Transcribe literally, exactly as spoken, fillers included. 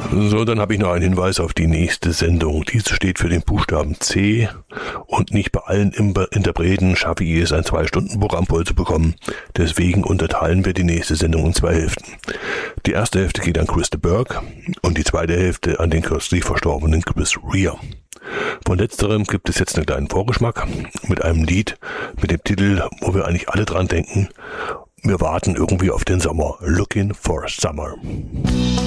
So, dann habe ich noch einen Hinweis auf die nächste Sendung. Diese steht für den Buchstaben C und nicht bei allen Interpreten schaffe ich es, ein zwei Stunden Programm voll zu bekommen. Deswegen unterteilen wir die nächste Sendung in zwei Hälften. Die erste Hälfte geht an Chris de Burgh und die zweite Hälfte an den kürzlich verstorbenen Chris Rea. Von letzterem gibt es jetzt einen kleinen Vorgeschmack mit einem Lied mit dem Titel, wo wir eigentlich alle dran denken. Wir warten irgendwie auf den Sommer. Looking for Summer.